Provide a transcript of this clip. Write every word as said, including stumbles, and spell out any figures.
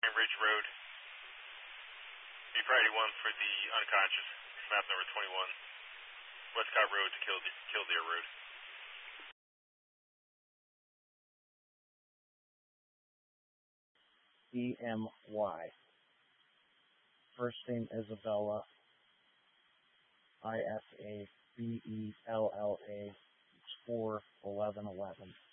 Ridge Road. B priority one for the unconscious. Map number twenty-one. Westcott Road to Kill Killdeer Road. E M Y. First name Isabella. I S A B E L L A. It's four eleven eleven.